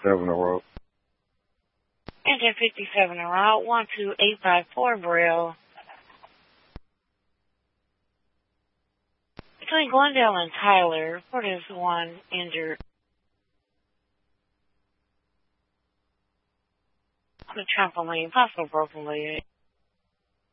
57 a road. Engine 57 en route, 12854 Braille. Between Glendale and Tyler, report is one injured. On the trampoline, possible broken leg.